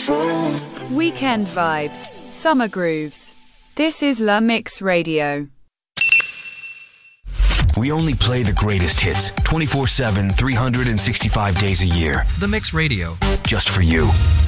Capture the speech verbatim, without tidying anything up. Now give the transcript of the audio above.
Weekend vibes, summer grooves. This is La Mix Radio. We only play the greatest hits, twenty-four seven, three hundred sixty-five days a year. The Mix Radio. Just for you.